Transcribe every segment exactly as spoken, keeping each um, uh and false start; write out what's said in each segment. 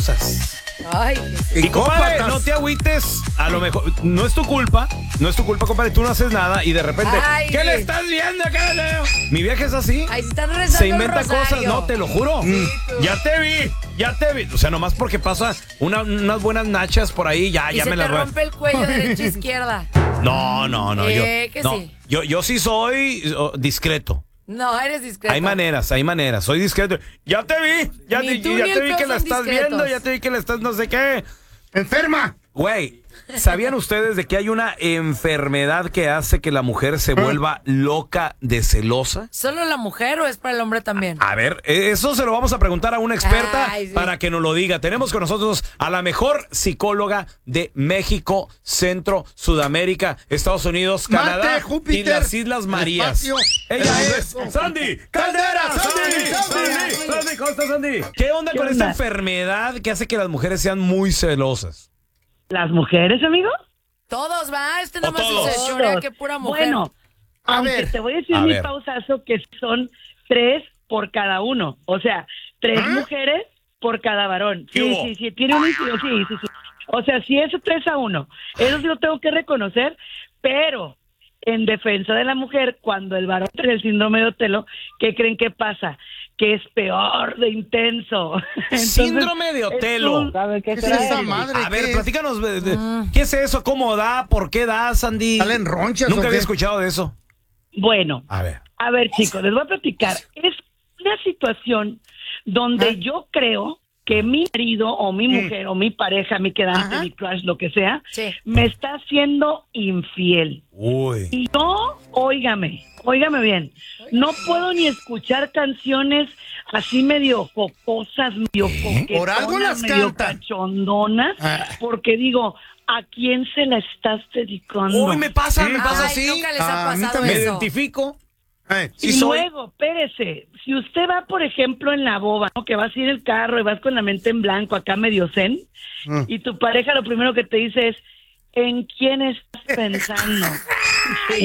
celosas. Ay, y compadre, no te agüites. A lo mejor, no es tu culpa. No es tu culpa, compadre. Tú no haces nada y de repente, Ay, ¿qué le estás viendo? ¿Qué le... Mi vieja es así. Ay, están rezando Se inventa el rosario. cosas, no, te lo juro. Sí, ya te vi, ya te vi. O sea, nomás porque pasa una, unas buenas nachas por ahí, ya, y ya se me te las voy a- rompe el cuello derecha izquierda. No, no, no. Eh, yo, que no, sí. yo, yo sí soy oh, discreto. No, eres discreto. Hay maneras, hay maneras. Soy discreto. Ya te vi, ya, Ni te, tú ya ni te el vi feo que la son estás discretos. viendo, ya te vi que la estás no sé qué. ¡Enferma! Güey, ¿sabían ustedes de que hay una enfermedad que hace que la mujer se vuelva loca de celosa? ¿Solo la mujer o es para el hombre también? A ver, eh, eso se lo vamos a preguntar a una experta Ay, sí. para que nos lo diga. Tenemos con nosotros a la mejor psicóloga de México, Centro, Sudamérica, Estados Unidos, Marte, Canadá Júpiter, y las Islas Marías. espacio, Ella el es universo. Sandy Caldera. Sandy, Sandy, Sandy, ¿cómo estás, Sandy? ¿Qué onda ¿Qué con onda? esta enfermedad que hace que las mujeres sean muy celosas? ¿Las mujeres, amigo? Todos, va. Este O nomás todos. se chorea que pura mujer. Bueno, A aunque ver. te voy a decir A mi ver. pausazo que son tres por cada uno. O sea, tres ¿Ah? mujeres por cada varón. ¿Qué Sí, hubo? sí, sí, tiene un sí, sí, sí, sí. O sea, sí es tres a uno. Eso sí lo tengo que reconocer, pero en defensa de la mujer, cuando el varón tiene el síndrome de Otelo, ¿qué creen que pasa? Que es peor de intenso. Entonces, Síndrome de es Otelo. un- ¿sabe ¿Qué es será esa eso? madre? A ver, ¿Qué es? platícanos, de- de- ¿qué es eso? ¿Cómo da? ¿Por qué da, Sandy? ¿Salen ronchas Nunca o había qué? escuchado de eso. Bueno, A ver. a ver, chicos, les voy a platicar. Es una situación donde yo creo que mi marido o mi mujer o mi pareja, mi quedante, Ajá. mi crush, lo que sea, Sí. me está haciendo infiel. Uy. Y yo, óigame, óigame bien, no puedo ni escuchar canciones así medio jocosas, medio coquetonas, Por algo las medio cantan. cachondonas, Ah. porque digo, ¿a quién se la estás dedicando? Uy, me pasa, me pasa Ay, así. nunca les ha A mí pasado Me también. eso. identifico. Eh, Sí y soy. luego, espérese, si usted va, por ejemplo, en la boba, ¿no? Que vas a ir en el carro y vas con la mente en blanco, acá medio zen, Mm. y tu pareja lo primero que te dice es, ¿en quién estás pensando? ¿Sí?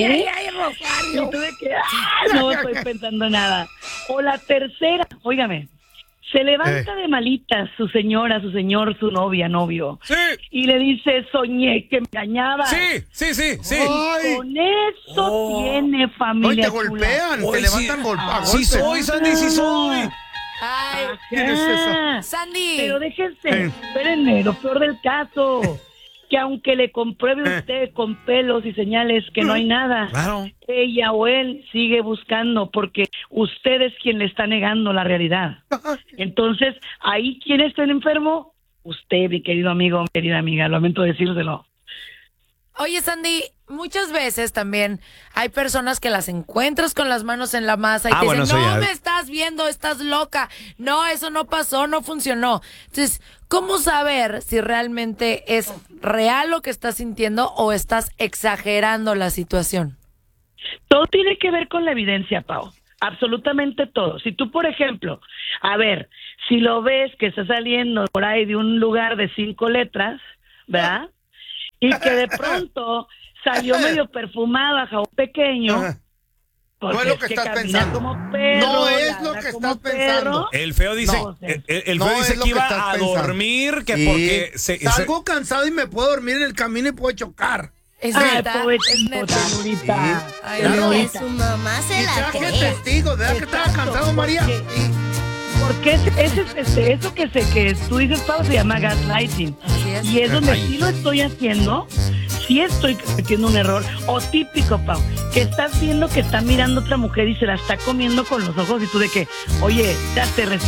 Y tú de que, "Ah, no estoy pensando nada". O la tercera, óigame, se levanta Eh. de malitas su señora, su señor, su novia, novio, Sí, y le dice, soñé que me engañaba. sí, sí, sí, sí. Ay. Con eso Oh. tiene No, y familia te chula. golpean, Uy, te levantan sí. gol- a Sí golpes. soy, Sandy, sí soy. Ay, ¿Quién es esa? Ah, Sandy. Pero déjense, Eh. espérenme, lo peor del caso, que aunque le compruebe Eh. usted con pelos y señales que no hay nada, Claro. ella o él sigue buscando porque usted es quien le está negando la realidad. Entonces, ahí, ¿quién está el enfermo? Usted, mi querido amigo, mi querida amiga, lamento decírselo. Oye, Sandy, muchas veces también hay personas que las encuentras con las manos en la masa y Ah, te bueno, dicen, eso no ya. me estás viendo, estás loca. No, eso no pasó, no funcionó. Entonces, ¿cómo saber si realmente es real lo que estás sintiendo o estás exagerando la situación? Todo tiene que ver con la evidencia, Pau. Absolutamente todo. Si tú, por ejemplo, a ver, si lo ves que está saliendo por ahí de un lugar de cinco letras, ¿verdad? Y que de pronto salió medio perfumado a jabón pequeño. Ajá. porque No es lo es que estás camina pensando. como perro, No es lo ladra que como estás pensando. perro. El feo dice, No, el, el- el no feo dice es lo que que iba estás a pensando. dormir, que Sí. porque se, se- Salgo cansado y me puedo dormir en el camino y puedo chocar. Es Ay, neta, es pobrecito, neta. ternurita. Ay, Claro. no. Que su mamá se Y la traje cree. testigo, ¿verdad que estaba Exacto, cansado, María? porque- Y- Porque ese, ese, ese- eso que, se, que tú dices, Pau, se llama gaslighting. Así es. Y es donde Ay. sí lo estoy haciendo, sí estoy cometiendo un error. O típico, Pau, que estás viendo que está mirando otra mujer y se la está comiendo con los ojos y tú de que, oye, ya te